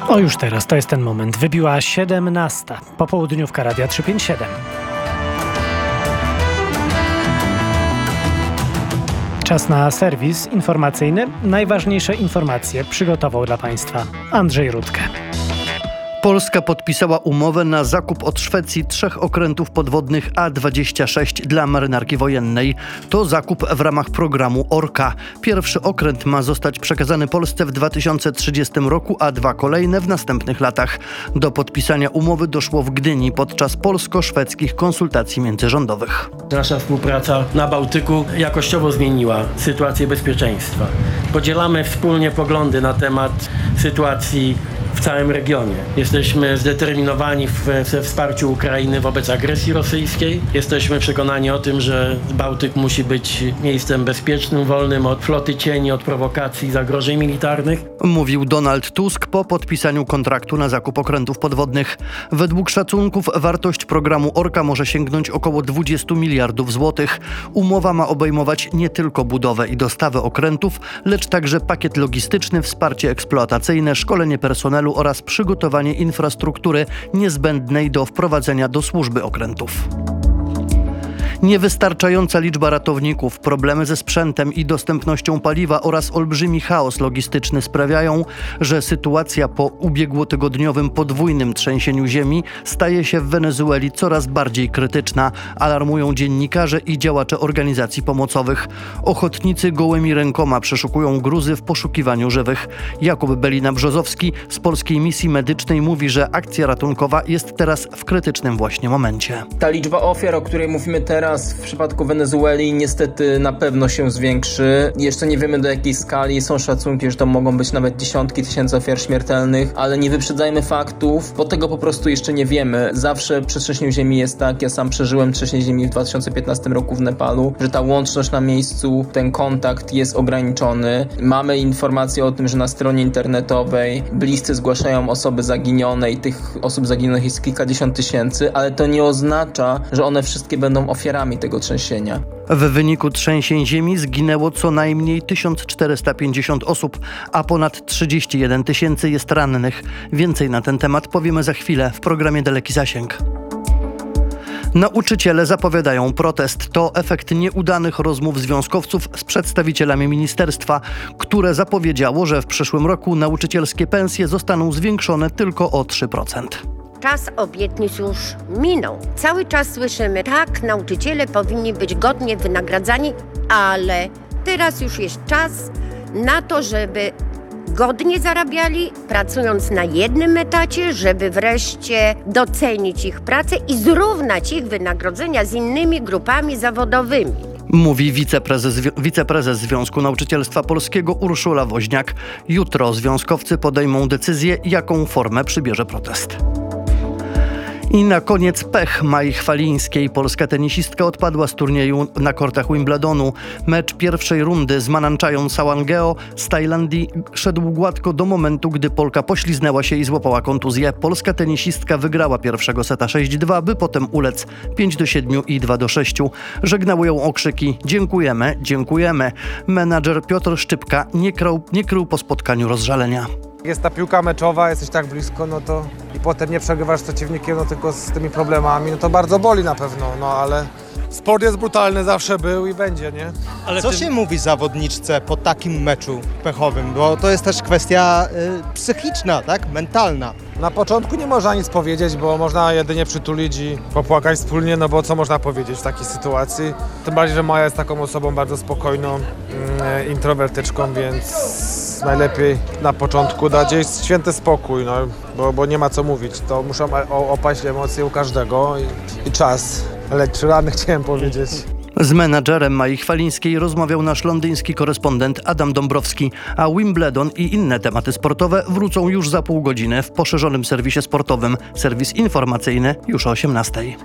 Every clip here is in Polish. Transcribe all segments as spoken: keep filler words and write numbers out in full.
O, już teraz, to jest ten moment. Wybiła siedemnasta. Popołudniówka Radia trzysta pięćdziesiąt siedem. Czas na serwis informacyjny. Najważniejsze informacje przygotował dla Państwa Andrzej Rudkę. Polska podpisała umowę na zakup od Szwecji trzech okrętów podwodnych A dwadzieścia sześć dla marynarki wojennej. To zakup w ramach programu Orka. Pierwszy okręt ma zostać przekazany Polsce w dwa tysiące trzydziestym roku, a dwa kolejne w następnych latach. Do podpisania umowy doszło w Gdyni podczas polsko-szwedzkich konsultacji międzyrządowych. Nasza współpraca na Bałtyku jakościowo zmieniła sytuację bezpieczeństwa. Podzielamy wspólnie poglądy na temat sytuacji w całym regionie. Jesteśmy zdeterminowani w, we wsparciu Ukrainy wobec agresji rosyjskiej. Jesteśmy przekonani o tym, że Bałtyk musi być miejscem bezpiecznym, wolnym od floty cieni, od prowokacji, zagrożeń militarnych. Mówił Donald Tusk po podpisaniu kontraktu na zakup okrętów podwodnych. Według szacunków wartość programu Orka może sięgnąć około dwadzieścia miliardów złotych. Umowa ma obejmować nie tylko budowę i dostawę okrętów, lecz także pakiet logistyczny, wsparcie eksploatacyjne, szkolenie personelu oraz przygotowanie infrastruktury niezbędnej do wprowadzenia do służby okrętów. Niewystarczająca liczba ratowników, problemy ze sprzętem i dostępnością paliwa oraz olbrzymi chaos logistyczny sprawiają, że sytuacja po ubiegłotygodniowym podwójnym trzęsieniu ziemi staje się w Wenezueli coraz bardziej krytyczna, alarmują dziennikarze i działacze organizacji pomocowych. Ochotnicy gołymi rękoma przeszukują gruzy w poszukiwaniu żywych. Jakub Belina-Brzozowski z Polskiej Misji Medycznej mówi, że akcja ratunkowa jest teraz w krytycznym właśnie momencie. Ta liczba ofiar, o której mówimy teraz, w przypadku Wenezueli niestety na pewno się zwiększy. Jeszcze nie wiemy do jakiej skali. Są szacunki, że to mogą być nawet dziesiątki tysięcy ofiar śmiertelnych, ale nie wyprzedzajmy faktów, bo tego po prostu jeszcze nie wiemy. Zawsze przy trzęsieniu ziemi jest tak, ja sam przeżyłem trzęsienie ziemi w dwa tysiące piętnastym roku w Nepalu, że ta łączność na miejscu, ten kontakt jest ograniczony. Mamy informacje o tym, że na stronie internetowej bliscy zgłaszają osoby zaginione i tych osób zaginionych jest kilkadziesiąt tysięcy, ale to nie oznacza, że one wszystkie będą ofiarami tego trzęsienia. W wyniku trzęsień ziemi zginęło co najmniej tysiąc czterysta pięćdziesiąt osób, a ponad trzydzieści jeden tysięcy jest rannych. Więcej na ten temat powiemy za chwilę w programie Daleki Zasięg. Nauczyciele zapowiadają protest. To efekt nieudanych rozmów związkowców z przedstawicielami ministerstwa, które zapowiedziało, że w przyszłym roku nauczycielskie pensje zostaną zwiększone tylko o trzy procent. Czas obietnic już minął. Cały czas słyszymy, tak, nauczyciele powinni być godnie wynagradzani, ale teraz już jest czas na to, żeby godnie zarabiali, pracując na jednym etacie, żeby wreszcie docenić ich pracę i zrównać ich wynagrodzenia z innymi grupami zawodowymi. Mówi wiceprezes, wiceprezes Związku Nauczycielstwa Polskiego Urszula Woźniak. Jutro związkowcy podejmą decyzję, jaką formę przybierze protest. I na koniec pech Mai Chwalińskiej. Polska tenisistka odpadła z turnieju na kortach Wimbledonu. Mecz pierwszej rundy z Mananchają Sałangeo z Tajlandii szedł gładko do momentu, gdy Polka pośliznęła się i złapała kontuzję. Polska tenisistka wygrała pierwszego seta sześć dwa, by potem ulec pięć do siedmiu i dwa do sześciu. Żegnały ją okrzyki „Dziękujemy, dziękujemy”. Menadżer Piotr Szczypka nie krył, nie krył po spotkaniu rozżalenia. Jest ta piłka meczowa, jesteś tak blisko, no to i potem nie przegrywasz z przeciwnikiem, no tylko z tymi problemami, no to bardzo boli na pewno, no ale sport jest brutalny, zawsze był i będzie, nie? Ale Co tym... się mówi zawodniczce po takim meczu pechowym? Bo to jest też kwestia y, psychiczna, tak? Mentalna. Na początku nie można nic powiedzieć, bo można jedynie przytulić i popłakać wspólnie, no bo co można powiedzieć w takiej sytuacji? Tym bardziej, że Maja jest taką osobą bardzo spokojną, yy, introwertyczką, więc najlepiej na początku dać jej święty spokój, no, bo, bo nie ma co mówić. To muszą opaść emocje u każdego i, i czas. Leczy rany, chciałem powiedzieć. Z menadżerem Mai Chwalińskiej rozmawiał nasz londyński korespondent Adam Dąbrowski, a Wimbledon i inne tematy sportowe wrócą już za pół godziny w poszerzonym serwisie sportowym. Serwis informacyjny już o osiemnastej.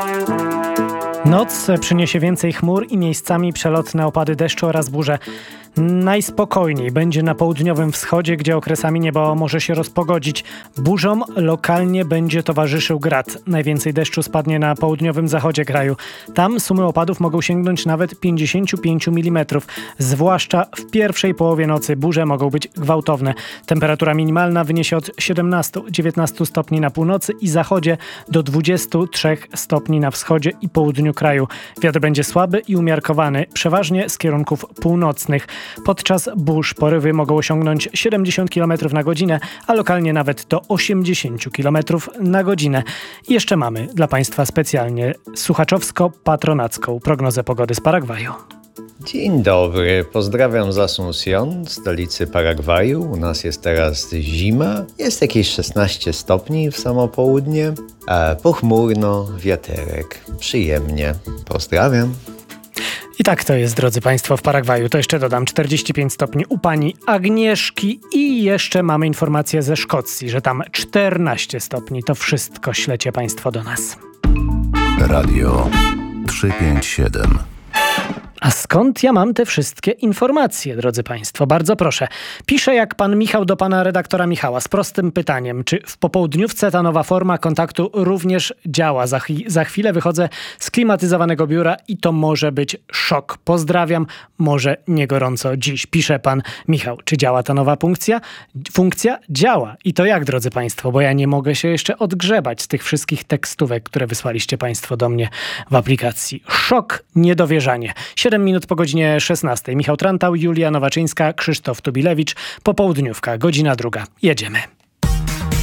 Noc przyniesie więcej chmur i miejscami przelotne opady deszczu oraz burze. Najspokojniej będzie na południowym wschodzie, gdzie okresami niebo może się rozpogodzić. Burzom lokalnie będzie towarzyszył grad. Najwięcej deszczu spadnie na południowym zachodzie kraju. Tam sumy opadów mogą sięgnąć nawet pięćdziesiąt pięć milimetrów. Zwłaszcza w pierwszej połowie nocy burze mogą być gwałtowne. Temperatura minimalna wyniesie od siedemnastu do dziewiętnastu stopni na północy i zachodzie do dwudziestu trzech stopni na wschodzie i południu kraju. Wiatr będzie słaby i umiarkowany, przeważnie z kierunków północnych. Podczas burz porywy mogą osiągnąć siedemdziesiąt kilometrów na godzinę, a lokalnie nawet do osiemdziesiąt kilometrów na godzinę. I jeszcze mamy dla Państwa specjalnie słuchaczowsko-patronacką prognozę pogody z Paragwaju. Dzień dobry, pozdrawiam z Asunción, stolicy Paragwaju. U nas jest teraz zima, jest jakieś szesnaście stopni w samo południe, a pochmurno, wiaterek, przyjemnie. Pozdrawiam. I tak to jest, drodzy Państwo, w Paragwaju. To jeszcze dodam czterdzieści pięć stopni u pani Agnieszki i jeszcze mamy informację ze Szkocji, że tam czternaście stopni. To wszystko ślecie Państwo do nas. Radio trzysta pięćdziesiąt siedem. A skąd ja mam te wszystkie informacje, drodzy Państwo? Bardzo proszę. Piszę jak pan Michał do pana redaktora Michała z prostym pytaniem. Czy w popołudniówce ta nowa forma kontaktu również działa? Za, za chwilę wychodzę z klimatyzowanego biura i to może być szok. Pozdrawiam, może nie gorąco dziś. Pisze pan Michał. Czy działa ta nowa funkcja? Funkcja działa. I to jak, drodzy Państwo? Bo ja nie mogę się jeszcze odgrzebać z tych wszystkich tekstówek, które wysłaliście Państwo do mnie w aplikacji. Szok, niedowierzanie. siedem minut po godzinie szesnastej. Michał Trantał, Julia Nowaczyńska, Krzysztof Tubilewicz. Popołudniówka, godzina druga. Jedziemy.